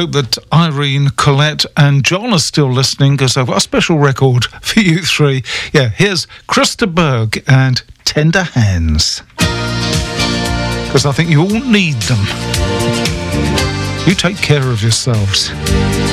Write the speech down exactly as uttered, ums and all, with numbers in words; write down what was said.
hope that Irene, Colette and John are still listening, because I've got a special record for you three. Yeah, here's Krista Berg and Tender Hands. Because I think you all need them. You take care of yourselves.